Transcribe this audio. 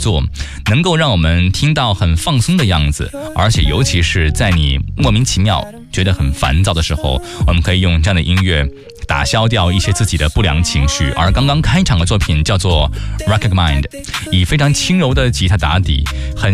作，能够让我们听到很放松的样子，而且尤其是在你莫名其妙觉得很烦躁的时候，我们可以用这样的音乐打消掉一些自己的不良情绪。而刚刚开场的作品叫做 Rocket Mind， 以非常轻柔的吉他打底，很